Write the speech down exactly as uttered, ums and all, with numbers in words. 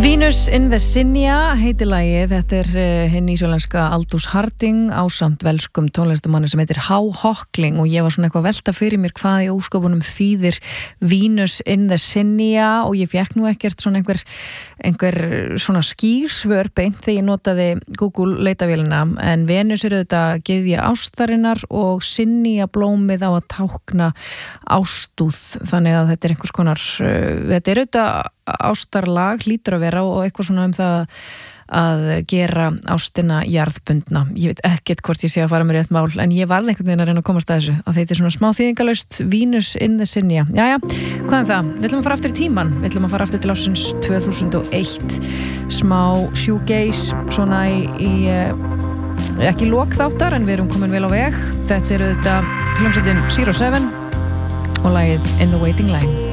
Venus in the Sinja heitir lagið, þetta er uh, hinn ísjólenska Aldous Harding ásamt velskum tónlistamanni sem heitir Há Hockling og ég var svona eitthvað að velta fyrir mér hvað í ósköpunum þýðir Venus in the Sinja og ég fékk nú ekkert svona einhver, einhver svona skýrsvör beint þegar ég notaði Google leitavélina en Venus er auðvitað gyðja ástarinnar og Sinja blómið á að tákna ástúð þannig að þetta er einhvers konar, uh, þetta er auðvitað ástarlag hlýtur að vera og eitthvað svona um það að gera ástina jarðbundna. Ég veit ekkert hvort ég sé að fara með rétt mál en ég varð einhvern veginn að reyna að komast að þessu að þetta er svona smá þýðingarlaust Venus in the Sinja. Jæja, hvað er það? Við ætlum að fara aftur í tíman. Við ætlum að fara aftur til ársins tvö þúsund og eitt. Smá shoegaze svona í, í ekki lokþáttar en við erum komin vel á veg. Þetta eru þetta hljómsveitin Zero Seven og lagið In the Waiting Line.